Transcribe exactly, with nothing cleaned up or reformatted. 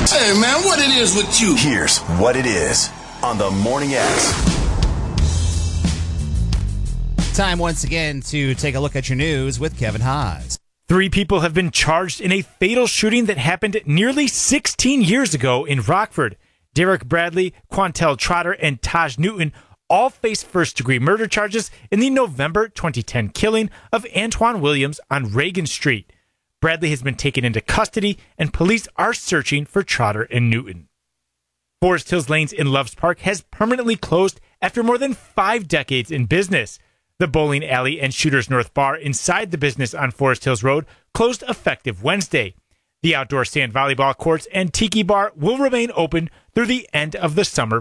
Hey, man, what it is with you? Here's what it is on the Morning X. Time once again to take a look at your news with Kevin Haas. Three people have been charged in a fatal shooting that happened nearly sixteen years ago in Rockford. Derek Bradley, Quantel Trotter, and Taj Newton all face first-degree murder charges in the November twenty ten killing of Antoine Williams on Reagan Street. Bradley has been taken into custody, and police are searching for Trotter and Newton. Forest Hills Lanes in Loves Park has permanently closed after more than five decades in business. The bowling alley and Shooter's North Bar inside the business on Forest Hills Road closed effective Wednesday. The outdoor sand volleyball courts and tiki bar will remain open through the end of the summer